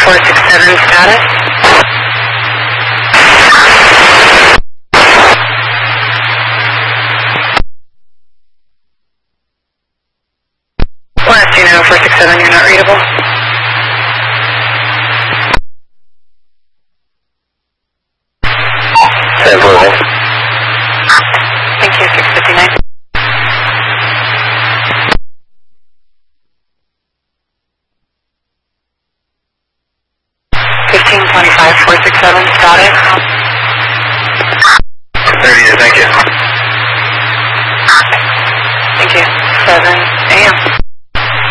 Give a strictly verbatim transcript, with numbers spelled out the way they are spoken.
four six seven, status. West Juno four six seven, you're not readable. Improving. Thank you, six fifty-nine. fifteen twenty-five, four six seven, status.